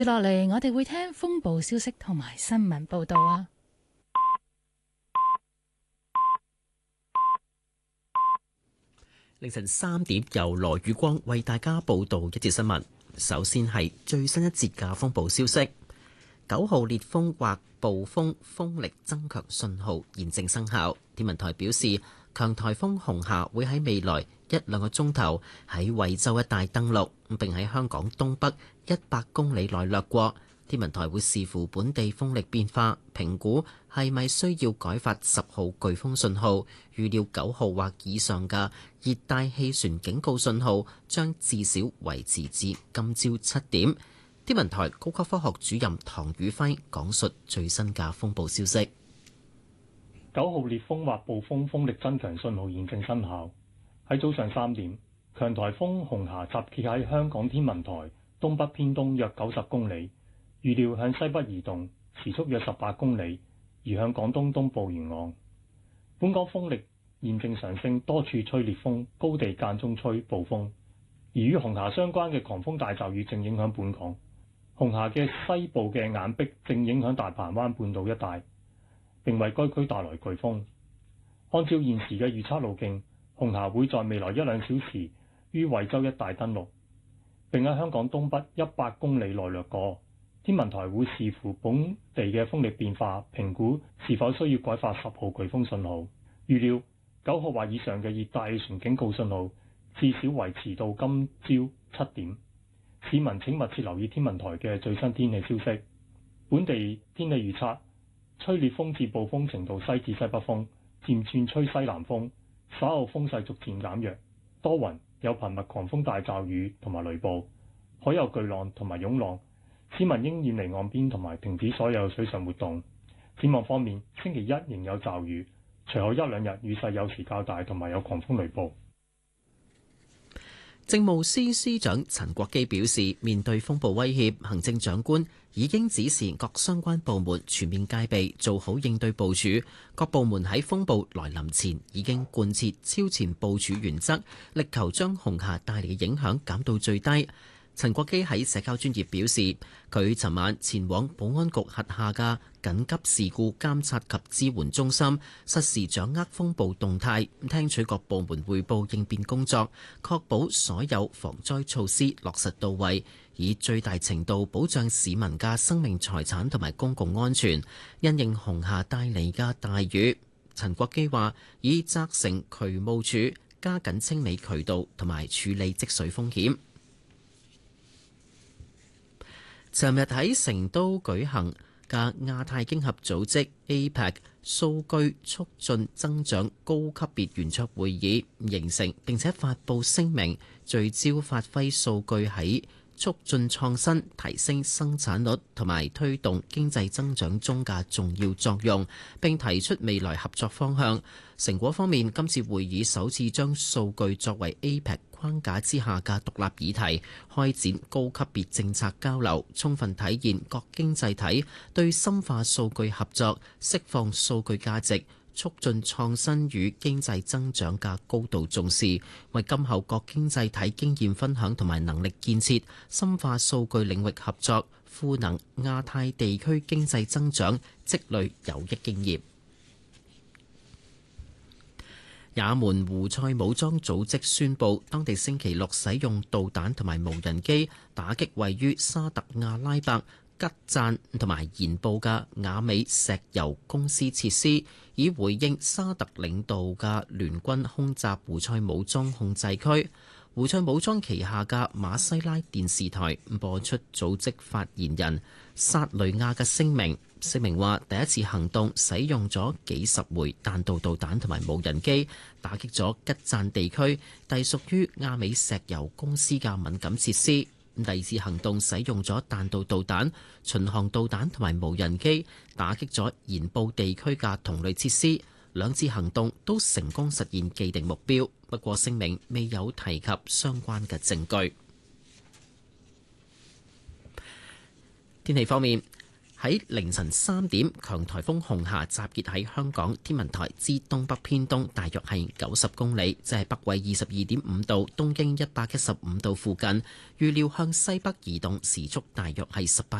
接落嚟，我哋會聽風暴消息同埋新聞報道啊。 凌晨3點，由羅宇光為大家報道一節新聞。首先係最新一節嘅風暴消息，9號烈風或暴風風力增強信號現正生效。天文台表示，強颱風紅霞會喺未來1-2個鐘頭喺惠州一帶登陸，並喺香港東北100公里內掠過。天文台會視乎本地風力變化，評估係咪需要改發10號颶風信號。預料9號或以上嘅熱帶氣旋警告信號將至少維持至今朝7點。天文台高級科學主任唐宇輝講述最新嘅風暴消息。 9號烈風或暴風風力增強信號現正生效。喺早上3點，強颱風紅霞集結喺香港天文台東北偏東約90公里。預料向西北移動，時速約18公里，移向廣東東部沿岸。本港風力現正上升，多處吹烈風，高地間中吹暴風。而與紅霞相關嘅狂風大驟雨正影響本港。紅霞嘅西部嘅眼壁正影響大鵬灣半島一帶，並為該區帶來颶風。按照現時嘅預測路徑，紅霞會在未來1-2小時於惠州一帶登陸，並喺香港東北100公里內掠過。天文台會視乎本地嘅風力變化，評估是否需要改發10號颶風信號。預料9號或以上嘅熱帶氣旋警告信號至少維持到今朝7點。市民請密切留意天文台嘅最新天氣消息。本地天氣預測，吹烈風至暴風程度西至西北風，漸轉吹西南風，稍後風勢逐漸減弱，多雲，有頻密狂風大驟雨同埋雷暴，海有巨浪同埋湧浪。市民應遠離岸邊同埋停止所有水上活動。展望方面，星期一仍有驟雨，隨後1-2日雨勢有時較大，同埋有狂風雷暴。 政務司司長陳國基表示，面對風暴威脅，行政長官已經指示各相關部門全面戒備，做好應對部署。各部門喺風暴來臨前已經貫徹超前部署原則，力求將紅霞帶嚟嘅影響減到最低。陳國基喺社交專頁表示，佢尋晚前往保安局轄下嘅緊急事故監察及支援中心，實時掌握風暴動態，聽取各部門匯報應變工作，確保所有防災措施落實到位，以最大程度保障市民嘅生命財產同埋公共安全。因應紅霞帶嚟嘅大雨，陳國基話已責成渠務署加緊清理渠道同埋處理積水風險。尋日喺成都舉行嘅亞太經合組織 APEC 數據促進增長高級別圓桌會議形成，並且發布聲明，聚焦發揮數據喺促進創新、提升生產率同埋推動經濟增長中嘅重要作用，並提出未來合作方向。成果方面，今次會議首次將數據作為 APEC 框架之下嘅獨立議題，開展高級別政策交流，充分體現各經濟體對深化數據合作、釋放數據價值、促進創新與經濟增長嘅高度重視，為今後各經濟體經驗分享同埋能力建設、深化數據領域合作、賦能亞太地區經濟增長積累有益經驗。也門胡塞武裝組織宣布，當地星期六使用導彈同埋無人機打擊位於沙特阿拉伯吉贊同埋鹽布嘅雅美石油公司設施，以回應沙特領導嘅聯軍空襲胡塞武裝控制區。胡塞武裝旗下嘅馬西拉電視台播出組織發言人薩雷亞嘅聲明。聲明話，第一次行動使用咗幾十枚彈道導彈同埋無人機，打擊咗吉贊地區隸屬於亞美石油公司嘅敏感設施。第二次行動使用咗彈道導彈、巡航導彈同埋無人機，打擊咗鹽布地區嘅同類設施。兩次行動都成功實現既定目標，不過聲明未有提及相關嘅證據。天氣方面， 喺凌晨3點，強颱風紅霞集結喺香港天文台之東北偏東，大約係90公里，即係北緯22.5度、東經115度附近。預料向西北移動，時速大約係18